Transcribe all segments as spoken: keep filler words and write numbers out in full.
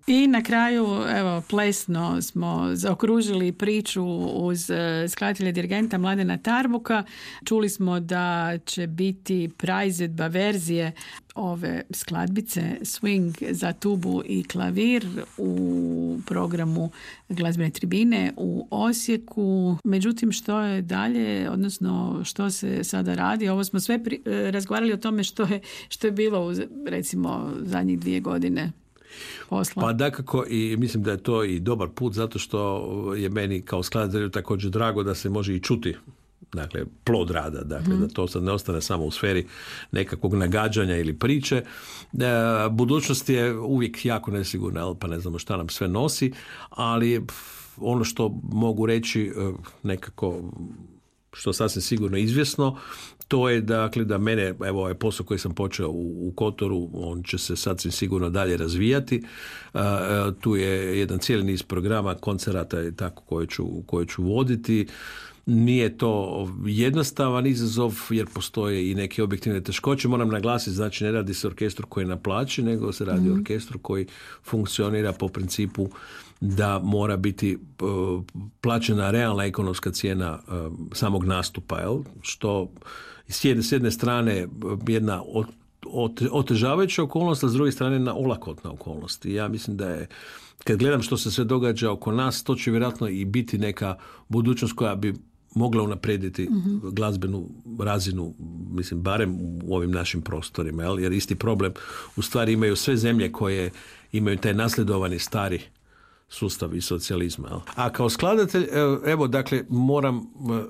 I na kraju, evo, plesno smo zaokružili priču uz skladatelja dirigenta Mladena Tarbuka. Čuli smo da će biti praizvedba verzije ove skladbice Swing za tubu i klavir u programu Glazbene tribine u Osijeku. Međutim, što je dalje, odnosno što se sada radi? Ovo smo sve pri, razgovarali o tome što je, što je bilo u, recimo, zadnjih dvije godine posla. Pa dakako, i mislim da je to i dobar put, zato što je meni kao skladatelju također drago da se može i čuti, dakle, plod rada, dakle, mm. da to sad ne ostane samo u sferi nekakvog nagađanja ili priče. E, budućnost je uvijek jako nesigurna, pa ne znamo šta nam sve nosi, ali ono što mogu reći nekako, što sasvim sigurno izvjesno, to je dakle da mene, evo ovaj posao koji sam počeo u, u Kotoru, on će se sasvim sigurno dalje razvijati. Uh, tu je jedan cijeli niz programa, koncerata i tako koje ću, koje ću voditi. Nije to jednostavan izazov jer postoje i neke objektivne teškoće. Moram naglasiti, znači ne radi se orkestru koji je na plaći, nego se radi o mm-hmm. orkestru koji funkcionira po principu da mora biti uh, plaćena realna ekonomska cijena uh, samog nastupa, jel? Što s jedne, s jedne strane jedna od, od, otežavajuća okolnost, a s druge strane na olakotna okolnost. I ja mislim da je, kad gledam što se sve događa oko nas, to će vjerojatno i biti neka budućnost koja bi mogla unaprijediti mm-hmm. glazbenu razinu, mislim, barem u ovim našim prostorima, jel? Jer isti problem u stvari imaju sve zemlje koje imaju taj nasljedovani stari sustav i socijalizma. Jel? A kao skladatelj, evo, dakle, moram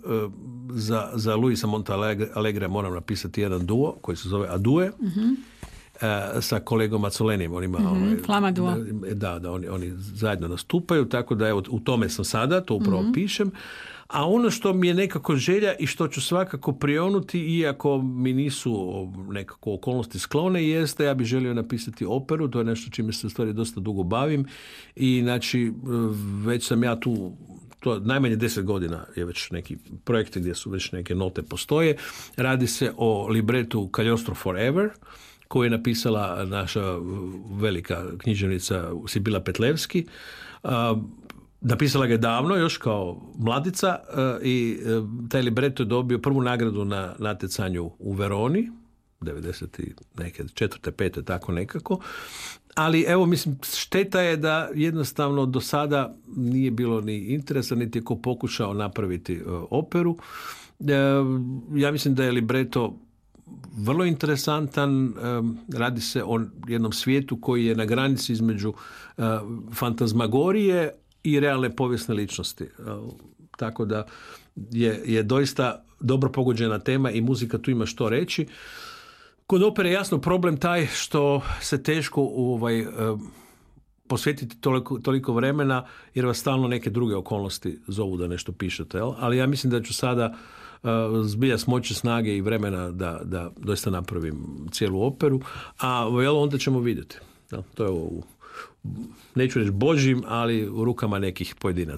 za, za Luisa Montalegre moram napisati jedan duo koji se zove Adue, mm-hmm. sa kolegom Mazzolenijem. On ima, mm-hmm. ovaj, Flama duo. Da, da, oni, oni zajedno nastupaju, tako da evo, u tome sam sada, to upravo mm-hmm. pišem. A ono što mi je nekako želja i što ću svakako prionuti, iako mi nisu nekako okolnosti sklone, jeste ja bih želio napisati operu, to je nešto čime se u stvari dosta dugo bavim i znači već sam ja tu, to najmanje deset godina je već neki projekt gdje su već neke note postoje. Radi se o libretu Cagliostro Forever, koju je napisala naša velika književnica Sibila Petlevski. Napisala ga je davno, još kao mladica, i taj libreto je dobio prvu nagradu na natjecanju u Veroni, devedeset četvrte pete tako nekako. Ali evo, mislim, šteta je da jednostavno do sada nije bilo ni interesa, niti je ko pokušao napraviti operu. Ja mislim da je libreto vrlo interesantan, radi se o jednom svijetu koji je na granici između fantazmagorije i realne povijesne ličnosti. Tako da je, je doista dobro pogođena tema i muzika tu ima što reći. Kod opere je jasno problem taj što se teško ovaj, posvetiti toliko, toliko vremena jer vas stalno neke druge okolnosti zovu da nešto pišete. Jel? Ali ja mislim da ću sada zbilja smoći snage i vremena da, da doista napravim cijelu operu, a jel, onda ćemo vidjeti. Jel? To je u, neću reći Božjim, ali u rukama nekih pojedinaca.